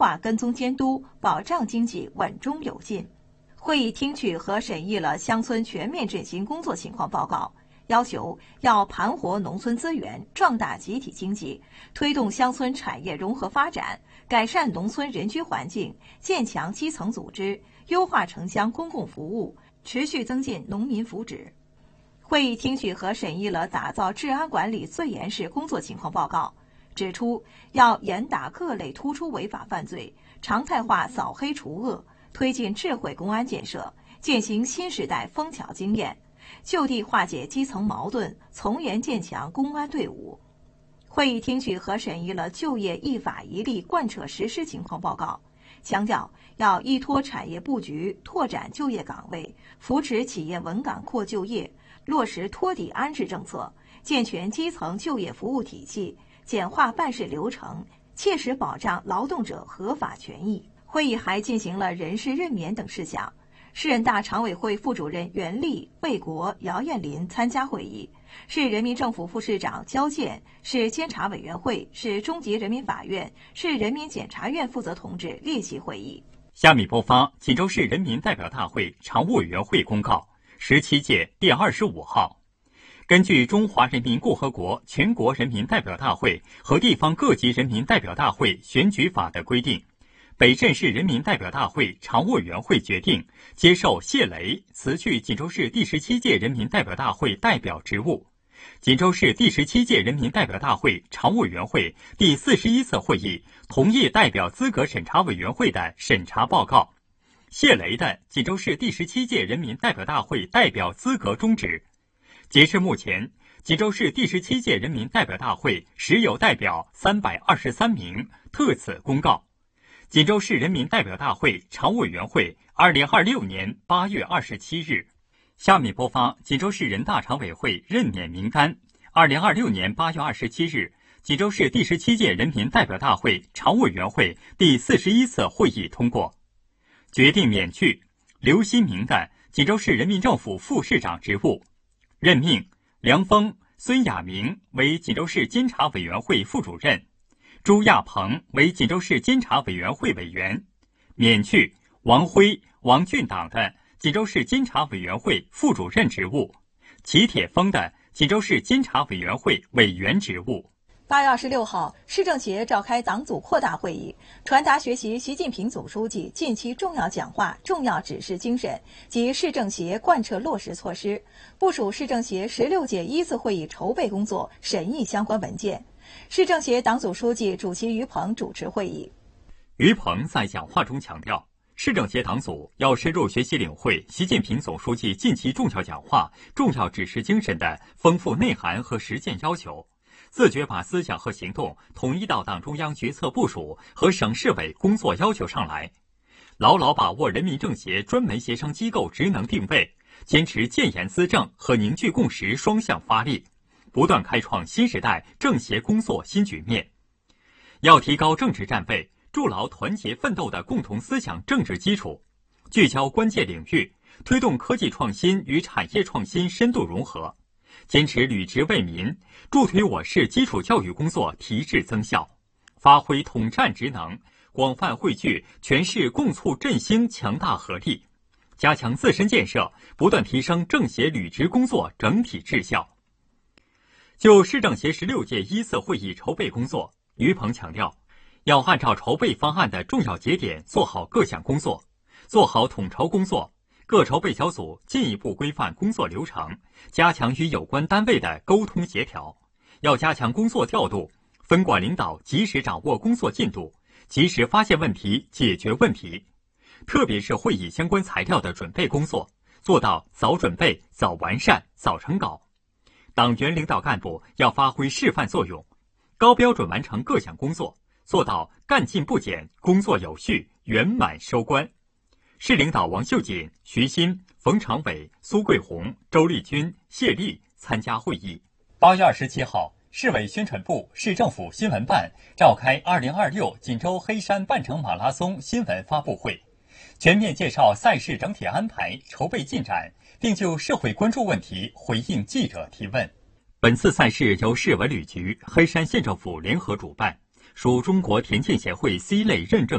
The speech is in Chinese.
化跟踪监督，保障经济稳中有进。会议听取和审议了乡村全面振兴工作情况报告，要求要盘活农村资源，壮大集体经济，推动乡村产业融合发展，改善农村人居环境，建强基层组织，优化城乡公共服务，持续增进农民福祉。会议听取和审议了打造治安管理最严实工作情况报告，指出要严打各类突出违法犯罪，常态化扫黑除恶，推进智慧公安建设，践行新时代枫桥经验，就地化解基层矛盾，从严建强公安队伍。会议听取和审议了就业一法一例贯彻实施情况报告，强调要依托产业布局，拓展就业岗位，扶持企业稳岗扩就业，落实托底安置政策，健全基层就业服务体系，简化办事流程，切实保障劳动者合法权益。会议还进行了人事任免等事项。市人大常委会副主任袁立、魏国、姚艳林参加会议，市人民政府副市长焦健、市监察委员会、市中级人民法院、市人民检察院负责同志列席会议。 下面播发锦州市人民代表大会常务委员会公告，17届第25号。根据《中华人民共和国全国人民代表大会和地方各级人民代表大会选举法》的规定，北镇市人民代表大会常务委员会决定接受谢雷辞去锦州市第17届人民代表大会代表职务。锦州市第17届人民代表大会常务委员会第41次会议同意代表资格审查委员会的审查报告，谢雷的锦州市第17届人民代表大会代表资格终止。截至目前，锦州市第17届人民代表大会实有代表323名，特此公告。锦州市人民代表大会常务委员会2026年8月27日。下面播发锦州市人大常委会任免名单。2026年8月27日，锦州市第17届人民代表大会常务委员会第41次会议通过，决定免去刘新明的锦州市人民政府副市长职务，任命梁峰、孙亚明为锦州市监察委员会副主任，朱亚鹏为锦州市监察委员会委员，免去王辉、王俊党的锦州市监察委员会副主任职务，齐铁峰的锦州市监察委员会委员职务。 8月26号，市政协召开党组扩大会议，传达学习习近平总书记近期重要讲话、重要指示精神及市政协贯彻落实措施，部署市政协16届1次会议筹备工作，审议相关文件。市政协党组书记、主席于鹏主持会议。 于鹏在讲话中强调，市政协党组要深入学习领会习近平总书记近期重要讲话、重要指示精神的丰富内涵和实践要求，自觉把思想和行动统一到党中央决策部署和省市委工作要求上来，牢牢把握人民政协专门协商机构职能定位，坚持建言思政和凝聚共识双向发力，不断开创新时代政协工作新局面。要提高政治站位，筑牢团结奋斗的共同思想政治基础，聚焦关键领域，推动科技创新与产业创新深度融合，坚持履职为民，助推我市基础教育工作提质增效，发挥统战职能，广泛汇聚全市共促振兴强大合力，加强自身建设，不断提升政协履职工作整体质效。就市政协16届1次会议筹备工作，于鹏强调，要按照筹备方案的重要节点做好各项工作，做好统筹工作，各筹备小组进一步规范工作流程，加强与有关单位的沟通协调，要加强工作调度，分管领导及时掌握工作进度，及时发现问题、解决问题。特别是会议相关材料的准备工作，做到早准备、早完善、早成稿。党员领导干部要发挥示范作用，高标准完成各项工作，做到干劲不减、工作有序、圆满收官。市领导王秀锦、徐新、冯长伟、苏桂红、周丽君、谢丽参加会议。8月27号，市委宣传部、市政府新闻办召开2026锦州黑山半程马拉松新闻发布会，全面介绍赛事整体安排、筹备进展，并就社会关注问题回应记者提问。本次赛事由市文旅局、黑山县政府联合主办，属中国田径协会 C 类认证